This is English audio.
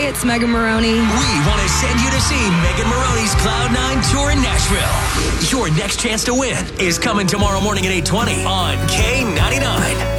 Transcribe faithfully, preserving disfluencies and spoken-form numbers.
it's Megan Maroney. We want to send you to see Megan Maroney's Cloud nine Tour in Nashville. Your next chance to win is coming tomorrow morning at eight twenty on K ninety-nine.